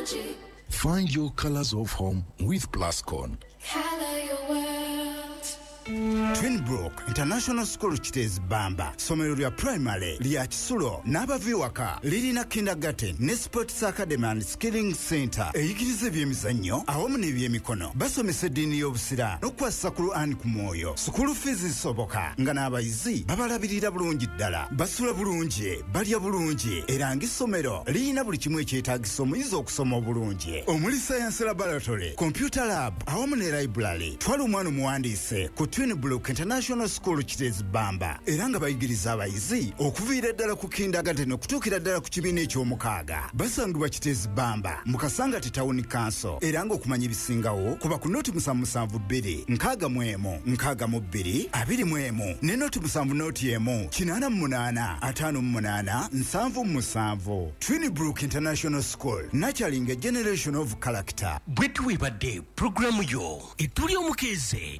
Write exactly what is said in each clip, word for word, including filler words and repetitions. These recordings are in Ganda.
technology. Find your colors of home with Plascon. Color your world. Twinbrook International School Kitezi Bamba somero lya primary lya Kisulo n'abaviwaka lirina kindergarten ne sports academy and skilling center eyigiriza ebyemizannyo awamu n'ebyemikono basomesa eddiini y'obusira n'okwassa ku Quran ku mwoyo school fees zisoboka nga n'abayizi babalabirira bulungi ddala basula bulungi balya bulungi era ng'essomero lirina buli kimu ekyetaagisa omuyizi okusoma obulungi omuli science laboratory computer lab awamu ne library twala omwana omuwandiise ku Twinbrook International School Kitezi Bamba era nga bayigiriza abayizi okuviira ddala ku kindergarten okutuukira ddala ku kibiina eky'omukaaga basangibwa Kitezi Bamba mu Kasangati Town Council era nga okumanya ebisingawo kuba ku noti musanvu musanvu bbiri nkaaga mu emu nkaaga mu bbiri abiri mu emu ne noti musanvu noti emu kinaana mu munaana ataano mu munaana nsanvu mu musanvu Twinbrook International School nurturing a generation of character. Bwe tuwebadde programu yo etuli omukeeze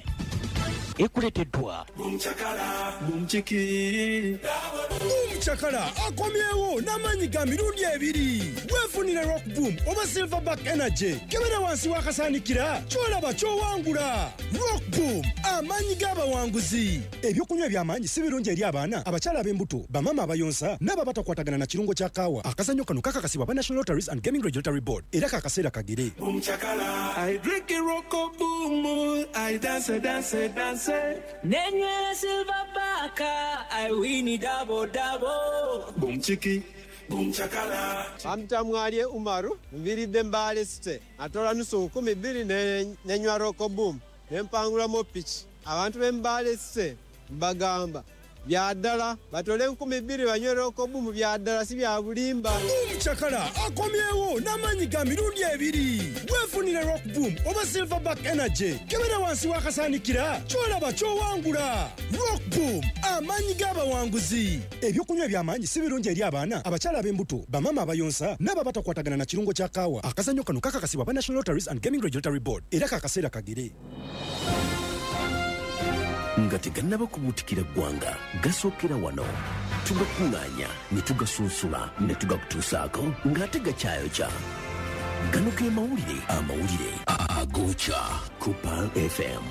ekuleteddwa Bumchakala bumchiki Bumchakala akomyewo n'amaanyi ga mirundi ebiri weefunire rock boom oba silverback energy kebera wansi wakasaanikira kyolaba kyowangula rock boom amaanyi g'abawanguzi ebyokunywa eby'amaanyi si birungi eri abaana abakyala ab'embuto bamama abayonsa n'ababatakwatagana na kirungo kya kaawa akazannyo kano kakakasibwa ba National Lotteries and Gaming Regulatory Board era kakaseera kagere Bumchakala I drink a rock boom I dance dance dance Nenye silverback I win it double double Boom chiki boom chakala Amtamwalye Umaru mviridde mbale site atola nusu nkumi bbiri nenywa roko boom nempangula mo pitch abantu bembale site mbagamba byaddala batole nkumi bbiri banywe roko boom byaddala si bya bulimba boom chakala akomyewo n'amaanyi ga mirundi ebiri weefunire rock boom oba silverback energy kebera wansi wakasaanikira kyolaba kyowangula rock boom amaanyi g'abawanguzi ebyokunywa eby'amaanyi si birungi eri abaana abakyala ab'embuto bamama abayonsa n'ababatakwatagana na kirungo kya kaawa akazannyo kano kakakasibwa ba National Lotteries and Gaming Regulatory Board era kakaseera kagere nga tegannaba kubuutikira ggwanga gasookera wano tugakuŋŋaanya ne tugasunsula ne tugakutuusaako ng'ate gakyayokya gano ge mawulire amawulire agookya ku Pearl F M.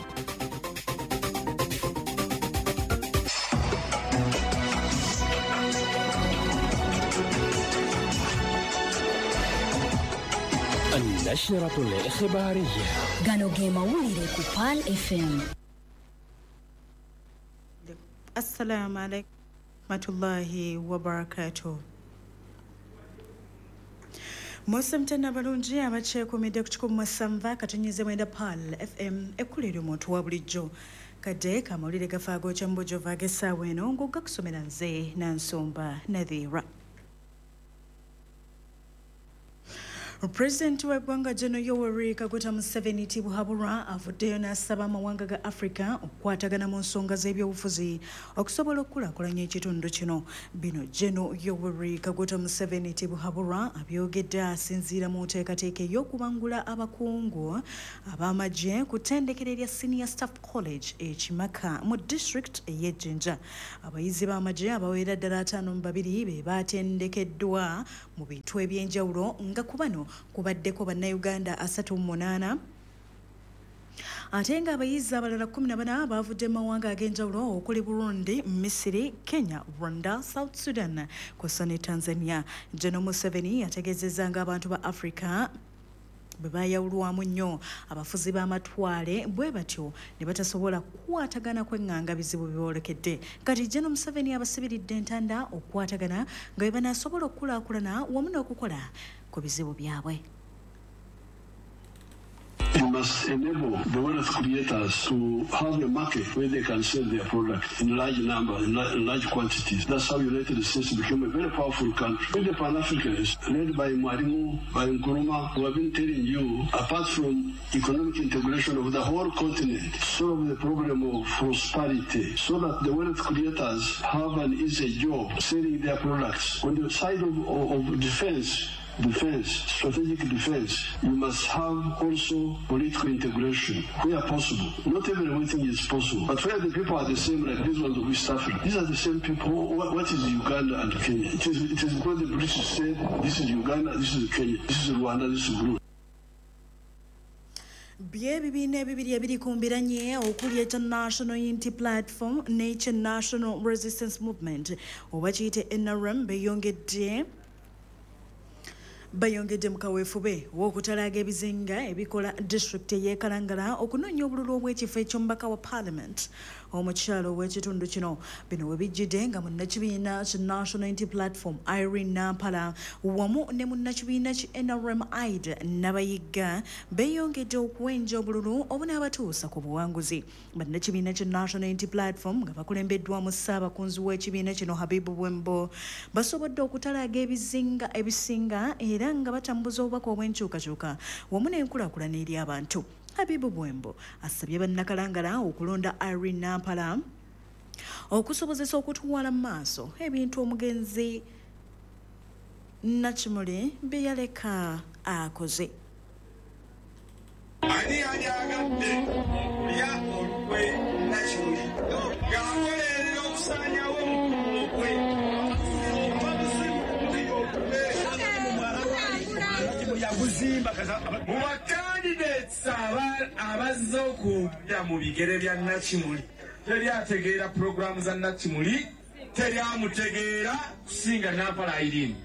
النشرة الإخبارية gano ge mawulire ku Pearl F M. Assalamu alaikum warahmatullahi wabarakatuh. Musamtana balungi abakyekuumidde ku kikumi mu ssanvu katonnyeze mwenda Pearl F M ekkulira omuntu wa bulijjo kadde kamawulire gafa ag'okya mu bujjuvu ag'essaawa eno ng'ogakusomera nze Nansumba Nadhira. President w'eggwanga Gen. Yoweri Kaguta Museveni Tibuhaburwa avuddeyo n'asaba amawanga ga Africa okukwatagana mu nsonga z'ebyobufuzi okusobola okukulaakulanya ekitundu kino. Bino Gen. Yoweri Kaguta Museveni Tibuhaburwa abyogedde asinziira mu nteekateeka ey'okubangula abakungu ab'amagye ku ttendekero erya Senior Staff College e Kimaka mu district ey'e Jinja. Abayizi b'amagye abawera ddala ataano mu babiri be baatendekeddwa mu bintu eby'enjawulo nga ku bano kubaddeko bannayuganda asatu mu munaana ate nga abayizi abalala kumi na bana baavudde mu mawanga ag'enjawulo okuli Burundi, Misiri, Kenya, Rwanda, South Sudan kw'ossa ne Tanzania. Gen. Museveni yategeezezza ng'abantu ba Africa bwe baayawulwamu nnyo abafuzi b'amatwale bwe batyo ne batasobola kukwatagana kw'eŋŋanga bizibu biboolekedde. Kati Gen. Museveni abasibiridde entanda okukwatagana nga bwe banaasobola okukulaakulana wamu n'okukola ku bizibu byabwe. You must enable the wealth creators to have a market where they can sell their product in large numbers, in large, in large quantities. That's how United States became a very powerful country. With the Pan-Africans, led by Mwalimu, by Nkrumah, who have been telling you, apart from economic integration of the whole continent, solve the problem of prosperity, so that the wealth creators have an easy job selling their products. On the side of, of, of defense, defense, strategic defense, you must have also political integration where possible. Not everything is possible, but where the people are the same, like these ones of East Africa, these are the same people. What, what is Uganda and Kenya? It is, it is because the British said, this is Uganda, this is Kenya, this is Rwanda, this is Burundi. bye bibina ebibiri ebiri kumbiranye okuli International Unity Platform Nature National Resistance Movement oba kiyite N R M beyongedde bayongedde mu kaweefube w'okutalaga ebizinga ebikola district eyeekalangala okunoonya obululu obw'ekifo eky'omubaka wa parliament omukyalo w'ekitundu kino bino we bijjidde nga munnakibiina ki National Unity Platform Irene Nampala wamu ne munnakibiina ki N R M Aida Nabayigga beeyongedde okuwenja obululu obunaabatuusa ku buwanguzi. Bannakibiina ki National Unity Platform nga bakulembeddwamu ssaabakunzi w'ekibiina kino Habibu Bwembo basobodde okutalaga ebizinga ebisinga era nga batambuza obubaka obw'enkyukakyuka wamu n'enkulaakulana eri abantu. Habibu Bwembo asabye bannakalangala okulonda Irene Nampala okusobozesa okutuwala mu maaso ebintu omugenzi Nakimuli bye yaleka akoze. Ani ajagadde ya olukwe Nakimuli gakolerera okusaanyawo olukwe mu bakandidates abazze okujja mu bigere bya Nakimuli teri ategeera puroguramu za Nakimuli, teri amutegeera kusinga Nampala Irene.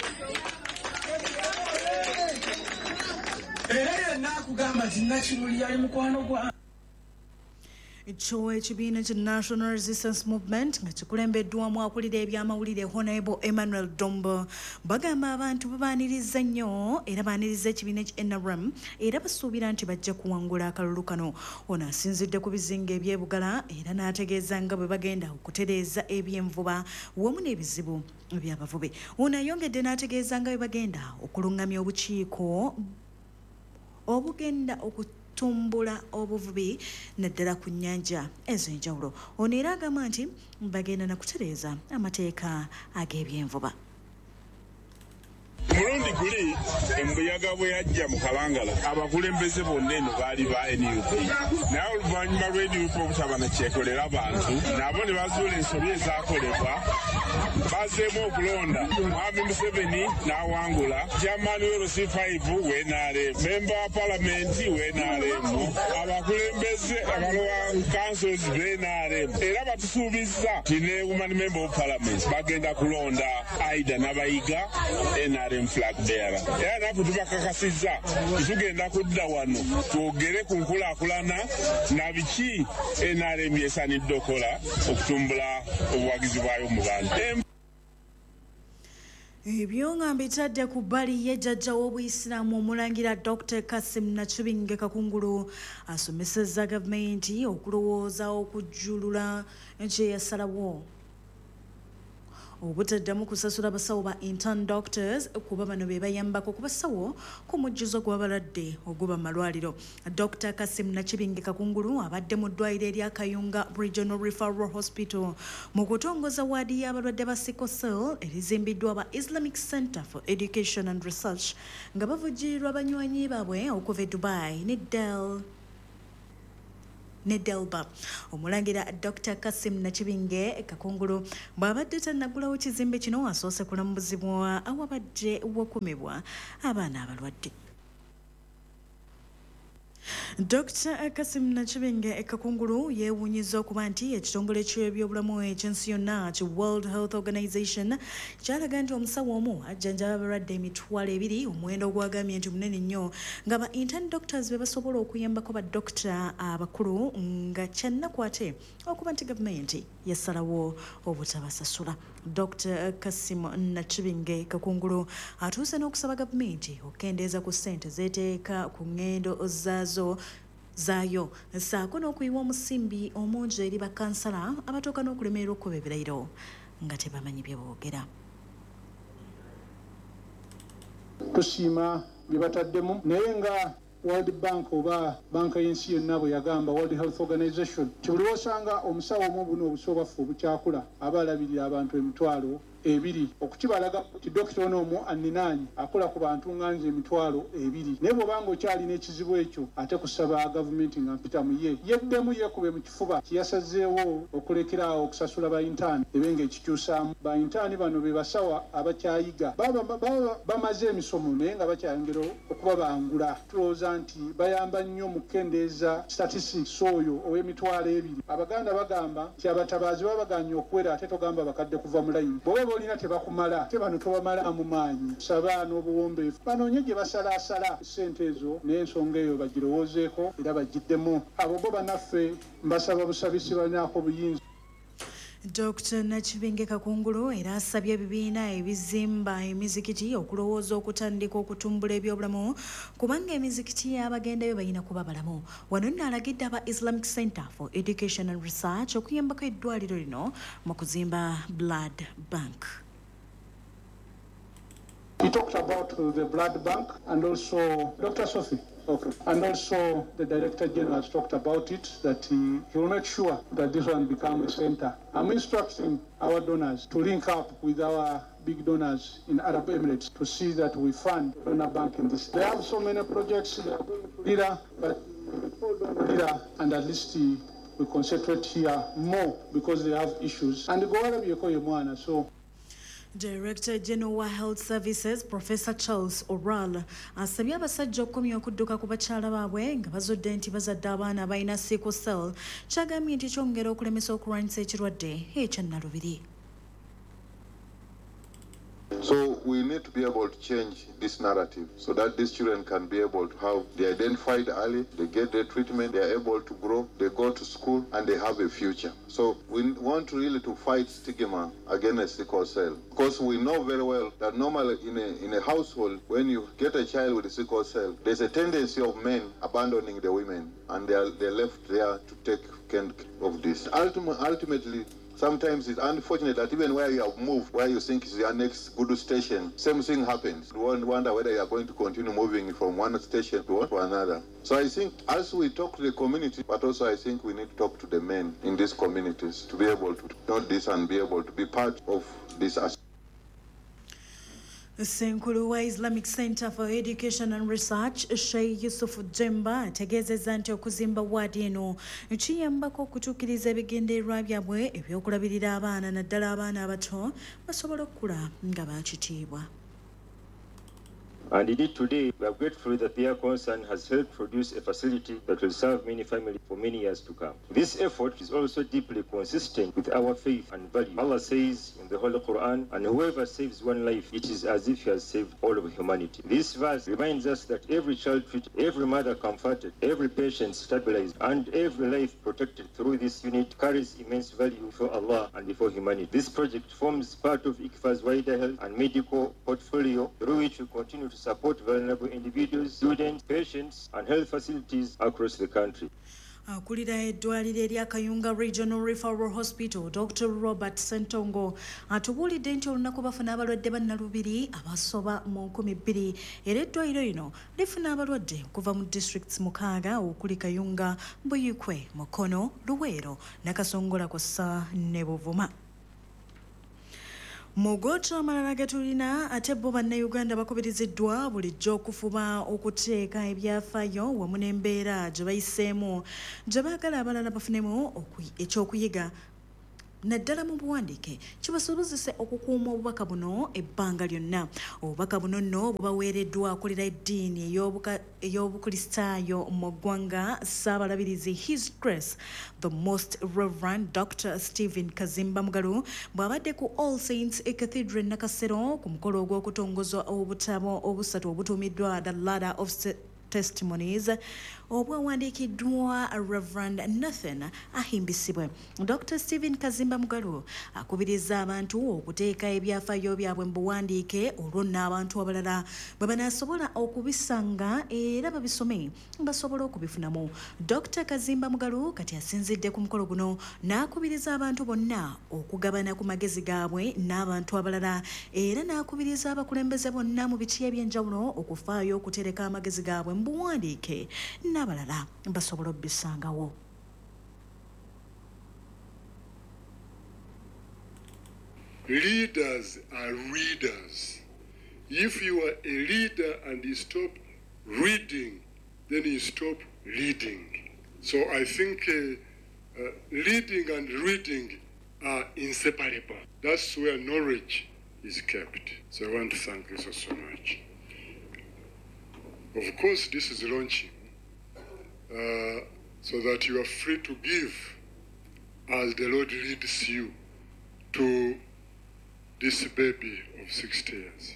Era yenna akugamba nti Nakimuli yali mukwano gwa Ekyo ekibiina ki National Resistance Movement nga kikulembeddwamu akulira ebyamawulire Honorable Emmanuel Dombo bagamba abantu babaaniriza nnyo era baaniriza ekibiina ki N R M era basuubira nti bajja kuwangula akalulu kano. Ono asinzidde ku bizinga ebyebugala era n'ategeeza nga bwe bagenda okutereeza ebyenvuba wamu n'ebizibu by'abavubi. Ono ayongedde n'ategeeza nga bwe bagenda okulungamya obukiiko obugenda oku tumbula obuvubi naddala ku nnyanja ez'enjawulo. Ono era agamba nti bagenda na kutereeza amateeka ag'ebyenvuba. Mulundi guli embuyaga bwe yajja mu Kalangala abakulembeze bonna eno baali ba N U P naye oluvannyuma lwa N U P obutaba na kyekolera abantu nabo ne bazuula ensobi ezaakolebwa bazeemu okulonda Mwami Museveni n'awangula chairman w'L C five w'N R M member wa palamenti w'N R M abakulembeze abalowa councils b'N R M era batusuubizza ti ne woman member of parliament bagenda kulonda Aida Nabayiga N R M flag bearer. Era nafu tubakakasizza tugenda kudda wano twogere ku nkulaakulana na biki N R M yeesanidde okola okutumbula obuwagizi bwayo mu bantu. Ebyo nga mbitadde ku bbali y'ejjajja w'Obuyisiraamu Omulangira Doctor Kassim Nakibinge Kakungulu asomesezza gavumenti okulowooza okujjulula kye yasalawo obutaddamu kusasula basawo ba intern doctors kuba bano be bayambako ku basawo ku mujjuzo gw'abalwadde oguba malwaliro. Doctor Kassim Nakibinge Kakungulu abadde mu ddwaliro erya Kayunga Regional Referral Hospital mu kutongoza waadi y'abalwadde ba sickle cell erizimbiddwa ba Islamic Center for Education and Research nga bavujjirirwa banywanyi baabwe okuva e Dubai ne Del ne Delba. Omulangira Doctor Kassim Nakibinge Kakungulu bw'abadde tannaggulawo kizimbe kino asoose kulambuzibwa awabadde wakumibwa abaana abalwadde. Doctor Kassim Nakibinge Kakungulu yeewuunyizza okuba nti ekitongole ky'ebyobulamu ekyensi yonna ki World Health Organization kyalaga nti omusawo omu ajjanjaba abalwadde emitwalo ebiri omuwendo ogwagambye nti munene nnyo nga ba intern doctors be basobola okuyambako badokita abakulu nga kyannaku ate okuba nti gavumenti yasalawo obutabasasula. Doctor Kassim Nakibinge Kakungulu atuuse n'okusaba gavumenti okukendeeza ku ssente zeeteeka ku ngendo zaazo zaayo ssaako n'okuyiwa omusimbi omungi eri bakansala abatuuka n'okulemererwa okukuba ebirayiro nga tebamanyi bye boogera. Tusiima bye bataddemu naye nga World Bank oba banka y'ensi yonna bwe yagamba World Health Organization ti buli osanga omusawo omu buno obusobafu obukyakula aba alabirira abantu emitwalo ebiri okukibalaga nti dokita ono omu anninaanye akola ku bantu nga nze emitwalo ebiri naye bw'obanga okyalina ekizibu ekyo ate kusaba gavumenti nga mpita mu ye yeddemu yeekube mu kifuba kiyasazeewo okulekeraawo okusasula bayintaani ebe ng'ekikyusaamu bayintaani bano be basawa abakyayiga baba bamaze emisomo naye nga bakyayongera okuba bangula tulowooza nti bayamba nnyo mu kukendeeza statistics oyo ow'emitwalo ebiri abaganda bagamba nti abatabaazi baba baganye okuwera ate togamba bakadde kuva mu layini bw'oba boolina tebakumala te bano tobamala mu maanyi saba n'obuwombeefu banoonye gye basalaasala ssente ezo n'ensonga eyo bagirowoozeeko era bagiddemu abo bo bannaffe mbasaba busabisi balinaako buyinza. Doctor Nakibinge Kakungulu era asabye ebibiina ebizimba emizikiti okulowooza okutandika okutumbula ebyobulamu kubanga emizikiti y'abagendayo balina kuba balamu. Wano nno alagidde aba Islamic Center for Education and Research okuyambako eddwaliro lino mu kuzimba blood bank. He talked about uh, the blood bank and also Doctor Sophie. Okay. And also the Director General has talked about it, that he, he will make sure that this one becomes a center. I'm instructing our donors to link up with our big donors in Arab Emirates to see that we fund donor bank in this. They have so many projects, they are going to Lira, but Lira, and at least he, we concentrate here more because they have issues. And go Arab so. Director General wa Health Services Professor Charles Oral asabye abasajja okukomya okudduka ku bakyala baabwe nga bazodde nti bazadde abaana abalina sickle cell kyagambye nti kyongera okulemesa okulwanyisa ekirwadde ekyannalubiri. So we need to be able to change this narrative so that these children can be able to have, they identified early, they get their treatment, they are able to grow, they go to school, and they have a future. So we want to really to fight stigma against sickle cell. Because we know very well that normally in a, in a household, when you get a child with a sickle cell, there's a tendency of men abandoning the women, and they are, they're left there to take care of this. Ultim- ultimately, sometimes it's unfortunate that even where you have moved, where you think is your next good station, same thing happens. You wonder whether you are going to continue moving from one station to another. So I think as we talk to the community, but also I think we need to talk to the men in these communities to be able to note this and be able to be part of this aspect. Senkulu wa Islamic Center for Education and Research Sheikh Yusuf Jemba ategeezezza nti okuzimba waadi eno kiyambako okutuukiriza ebigendererwa byabwe ebyokulabirira abaana naddala abaana abato basobola okukula nga baakitiibwa. And indeed today, we are grateful that their concern has helped produce a facility that will serve many families for many years to come. This effort is also deeply consistent with our faith and value. Allah says in the Holy Quran, and whoever saves one life, it is as if he has saved all of humanity. This verse reminds us that every child treated, every mother comforted, every patient stabilized, and every life protected through this unit carries immense value for Allah and before humanity. This project forms part of I C F A's wider health and medical portfolio through which we continue to support vulnerable individuals, students, patients, and health facilities across the country. Akulira eddwaliro erya Kayunga Regional Referral Hospital Doctor Robert Sentongo atubuulidde nti olunaku bafuna abalwadde bannalubiri abasoba mu nkumi bbiri era eddwaliro lino lifuna abalwadde okuva mu districts mukaaga okuli Kayunga, Buyikwe, Mukono, Luweero, Nakasongola kw'ossa ne Buvuma. Mugoto amalala getulina ate bo bannayuganda bakubiriziddwa bulijjo okufuba okuteeka ebyafaayo wamu n'embeera gye bayiseemu gye baagala abalala bafunemu ekyokuyiga naddala mu buwandiike kibasobozese okukuuma obubaka buno ebbanga lyonna. Obubaka buno nno bubaweereddwa akulira eddiini ey'obukristaayo mu ggwanga Ssaabalabirizi His Grace the Most Reverend Doctor Stephen Kazimba Mugalu bw'abadde ku All Saints Cathedral Nakasero ku mukolo ogw'okutongoza obutabo obusatu obutuumiddwa The Ladder of Testimonies obwawandiikiddwa Reverend Nathan ahimbisibwe. Doctor Stephen Kazimba Mugalu akubiriza abantu okuteeka ebyafaayo byabwe mu buwandiike olwo n'abantu abalala bwe banaasobola okubisanga era babisome basobola okubifunamu. Doctor Kazimba Mugalu kati asinzidde ku mukolo guno n'akubiriza abantu bonna okugabana ku magezi gaabwe n'abantu abalala era n'akubiriza abakulembeze bonna mu biti eby'enjawulo okufaayo okutereka amagezi gaabwe mu buwandiike n'abalala basobola obbisangawo. Leaders are readers. If you are a leader and you stop reading, then you stop leading. So I think uh, uh, leading and reading are inseparable. That's where knowledge is kept. So I want to thank you so, so much. Of course, this is launching uh, so that you are free to give as the Lord leads you to this baby of sixty years.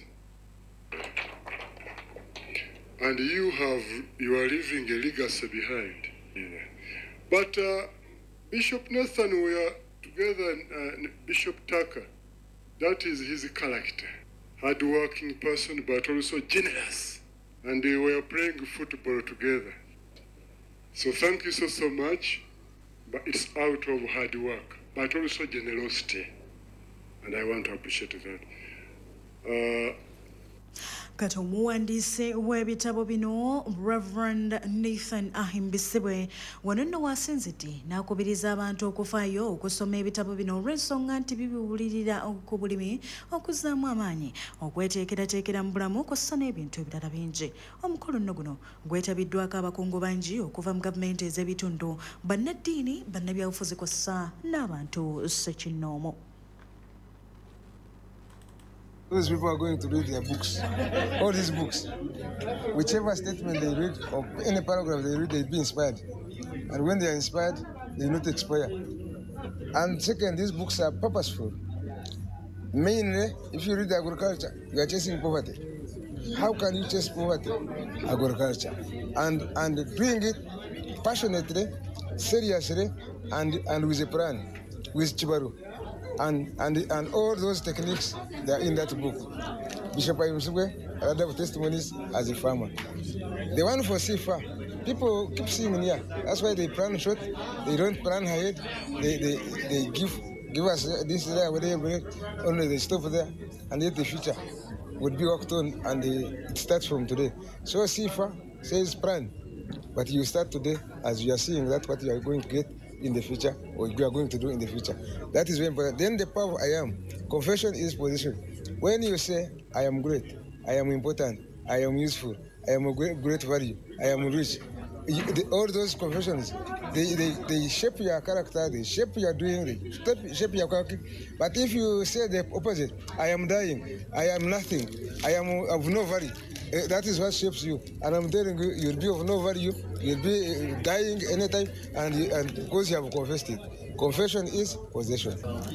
And you have, you are leaving a legacy behind. Yeah. But uh, Bishop Nathan, we are together, uh, Bishop Tucker, that is his character. Hard-working person, but also generous. And they were playing football together. So thank you so, so much. But it's out of hard work, but also generosity. And I want to appreciate that. Uh, kati omuwandiisi w'ebitabo bino Reverend Nathan Ahimbisibwe wano nno wasinzidde n'akubiriza abantu okufaayo okusoma ebitabo bino olw'ensonga nti bibiwulirira ku bulimi okuzzaamu amaanyi okweteekerateekera mu bulamu kw'ossa n'ebintu ebirala bingi. Omukolo nno guno gwetabiddwako abakungu bangi okuva mu gavumenti ez'ebitundu, bannaddiini, bannabyabufuzi kw'ossa n'abantu ssekinnoomo. Those people are going to read their books, all these books. Whichever statement they read or any paragraph they read, they'll be inspired. And when they are inspired, they will not expire. And second, these books are purposeful. Mainly, if you read agriculture, you are chasing poverty. How can you chase poverty? Agriculture. And, and doing it passionately, seriously, and, and with a plan, with Chibaru. And, and, and all those techniques, they are in that book. Bishop Ahimbisibwe, a lot of testimonies as a farmer. The one for Sifa, people keep seeing here. That's why they plan short, they don't plan ahead. They, they, they give, give us this, there, whatever, only they stop there, and yet the future would be worked on, and they, it starts from today. So Sifa says plan, but you start today as you are seeing that what you are going to get in the future, or you are going to do in the future. That is very important. Then the power of I am. Confession is position. When you say, I am great, I am important, I am useful, I am a great, great value, I am rich, you, the, all those confessions, they, they, they shape your character, they shape your doing, they shape, shape your character. But if you say the opposite, I am dying, I am nothing, I am of no value, Uh, that is what shapes you. And I'm telling you, you'll be of no value, you'll be uh, dying anytime, and, you, and because you have confessed it. Confession is possession.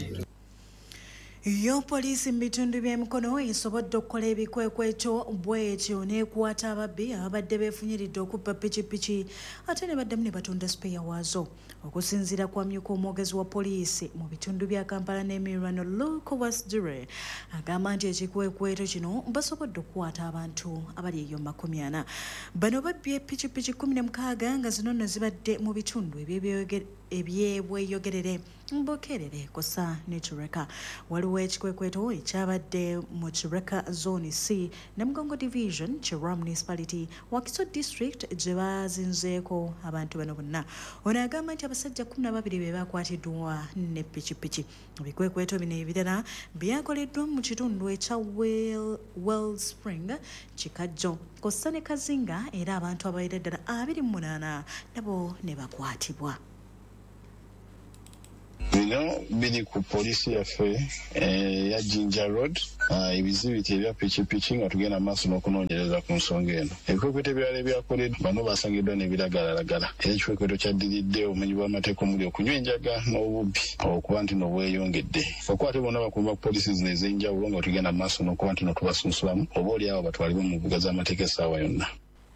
Yo poliisi mu bitundu by'emikono esobodde okukola ebikwekweto bw'etyo n'ekwata ababbi ababadde beefunyiridde okubba ppikipiki ate ne baddamu ne batunda sipeya waazo. Okusinziira kwa myuka omwogezi wa poliisi mu bitundu bya Kampala n'emiriraano Luke Wasdure agamba nti ekikwekweto kino basobodde okukwata abantu abali eyo makumi ana. Bano babbye ppikipiki kumi na mukaaga nga zino nno zibadde mu bitundu ebyebweyogerere Mbokerere kosa ne Kireka. Waliwo ekikwekweto ekyabadde mu Kireka Zone C ne Mugongo Division Kirwa Municipality Wakiso District gye bazinzeeko abantu bano bonna. Ono agamba nti abasajja kumi na babiri be bakwatiddwa ne ppikipiki. Ebikwekweto bino ebirala byakoleddwa mu kitundu ekya Wellspring Kikajjo kosa ne Kazinga era abantu abayira ddala abiri mu munaana nabo ne bakwatibwa. Bino biri ku poliisi yaffe ya Jinja Road, ebizibiti ebya pikipiki nga tugenda maaso n'okunoonyereza ku nsonga eno. Ebikwekweto ebirala ebyakoleddwa bano basangiddwa n'ebiragalalagala. Era ekikwekweto kyaddiridde obumenyi bw'amateeka omuli okunywa enjaga n'obubbi okuba nti n'obweyongedde. Okukwata bonna bakuuma ku poliisi zino ez'enjawulo nga tugenda maaso n'okuba nti n'otubasunsulamu oba oli awo batwalibwe mu mbuga z'amateeka essaawa yonna.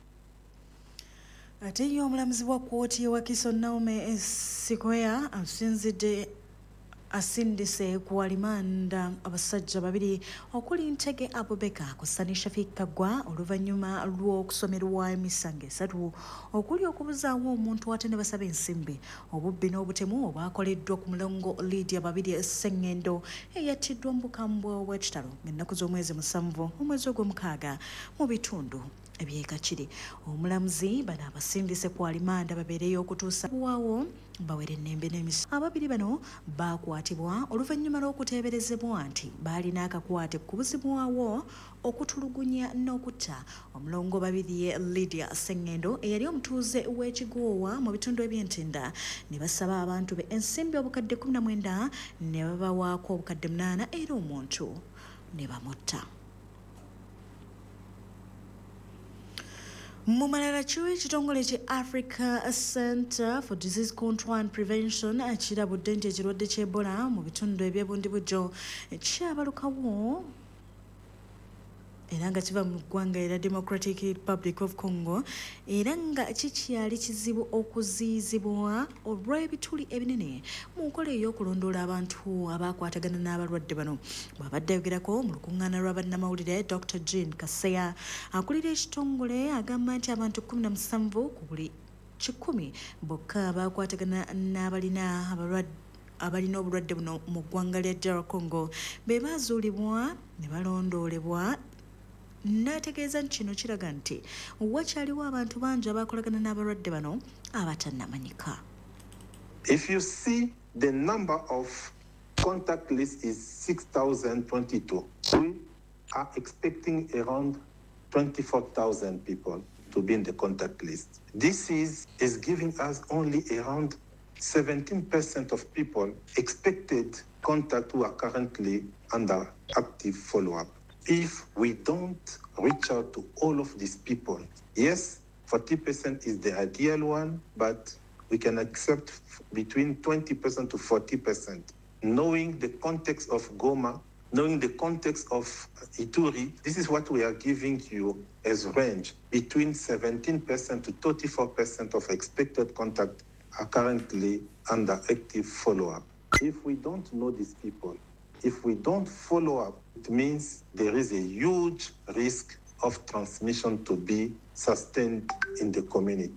Ate ye omulamuzi wa kkooti e Wakiso Naume Sequoia asinzidde asindise ku alimanda abasajja babiri okuli Ntege Abubeka kusani Shafik Kagwa oluvannyuma lw'okusomerwa emisango esatu okuli okubuzaawo omuntu ate ne basaba ensimbi obubbi n'obutemu obwakoleddwa ku mulongo Lydia babiri Sengendo eyattiddwa mu bukambwe bw'ekitalo ng'ennaku z'omwezi musanvu omwezi ogw'omukaaga mu bitundu ebyekakiri. Omulamuzi bano abasindise ku alimanda babeereyo okutuusa waawo bawere ennembe n'emisu. Ababiri bano baakwatibwa oluvannyuma lw'okuteeberezebwa nti baalina akakwate ku buzibwawo okutulugunya n'okutta omulongo babiri ye Lydia Sengendo eyali omutuuze w'ekigoowa mu bitundu eby'Entenda ne basaba abantu be ensimbi obukadde kumi na mwenda ne babawaako obukadde munaana era omuntu ne bamutta. Mu malala kiwe ekitongole kye Africa Center for Disease Control and Prevention kirabudde nti ekirwadde ky'Ebola mu bitundu eby'ebundibujjo kyabalukawo era nga kiva mu ggwanga era Democratic Republic of Congo era nga kikyali kizibu okuziyizibwa olw'ebituli ebinene mu nkola ey'okulondoola abantu abaakwatagana n'abalwadde bano. Bw'abadde ayogerako mu lukuŋŋaana lwa bannamawulire Doctor Jean Kaseya akulira ekitongole agamba nti abantu kumi na musanvu ku buli kikumi bokka abaakwatagana n'abalina abalwadde abalina obulwadde buno mu ggwanga lya D R Congo be baazuulibwa ne balondoolebwa. N'ategeeza nti kino kiraga nti wakyaliwo abantu bangi abaakolagana n'abalwadde bano abatannamanyika. If you see the number of contact list is six thousand twenty-two, we are expecting around twenty-four thousand people to be in the contact list. This is, is giving us only around seventeen percent of people expected contact who are currently under active follow-up. If we don't reach out to all of these people, yes, forty percent is the ideal one, but we can accept between twenty percent to forty percent. Knowing the context of Goma, knowing the context of Ituri, this is what we are giving you as range. Between seventeen percent to thirty-four percent of expected contact are currently under active follow-up. If we don't know these people, if we don't follow up, it means there is a huge risk of transmission to be sustained in the community.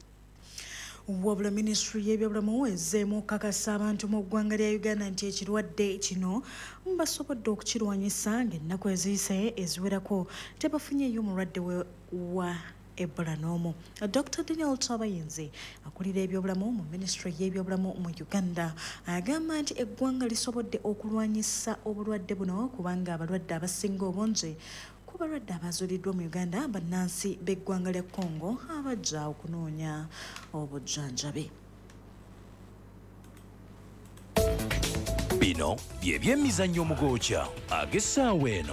Wabula Ministry y'ebyobulamu ezzeemu okukakasa abantu mu ggwanga lya Uganda nti ekirwadde kino basobodde okukirwanyisa ng'ennaku eziyise eziwerako tebafunyeeyo omulwadde wa Ebola n'omu. Doctor Daniel Tabayinzi akulira ebyobulamu mu Ministry y'ebyobulamu mu Uganda agamba nti eggwanga lisobodde okulwanyisa obulwadde buno kubanga abalwadde abasinga obungi ku balwadde abazuuliddwa mu Uganda bannansi b'eggwanga lya Congo abajja okunoonya obujjanjabi. Bino bye by'emizannyo mugookya ag'essaawa eno.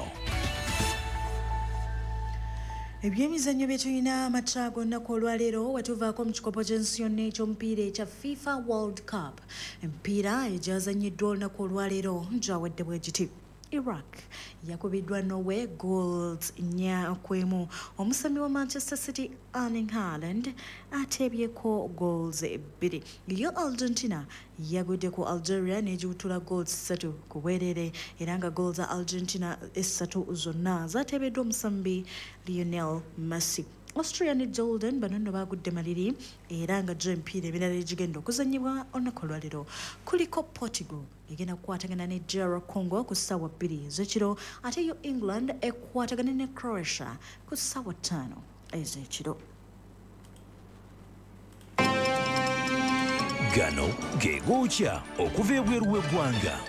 Ebyemizannyo bye tulina amata gonna ku olwaleero wetuvaako mu kikopo ky'ensi yonna eky'omupiira ekya FIFA World Cup. Empiira egyazannyiddwa olunaku olwaleero gyawedde bwe giti. Iraq yakubiddwa Norway goals nnya ku emu. Omusambi wa Manchester City Erling Haaland ateebyeko goals bbiri. Yo Argentina yagudde ku Algeria n'egiwutula goals ssatu ku bwereere era nga goals za Argentina essatu zonna zaateebeddwa omusambi Lionel Messi. Austria ne Jordan bano nno baagudde maliri era nga gyo empiira emirala egigenda okuzannyibwa olunaku olwaleero. Kuliko Portugal egenda kukwatagana ne D R Congo ku ssaawa bbiri ez'ekiro ate yo England ekwatagana ne Croatia ku ssaawa ttaano ez'ekiro. Gano ge gookya okuva ebweru w'eggwanga.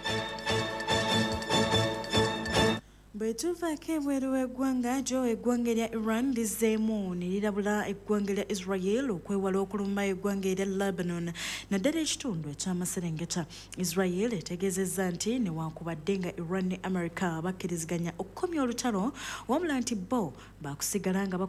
Bwe tuvaako ebweru w'eggwanga gyo eggwanga erya Iran lizzeemu ne lirabula eggwanga erya Israel okwewala okulumba eggwanga erya Lebanon naddala ekitundu eky'amaserengeta. Israel etegeezezza nti newankubadde nga Iran ne America bakkiriziganya okukomya olutalo wabula nti bo baakusigala nga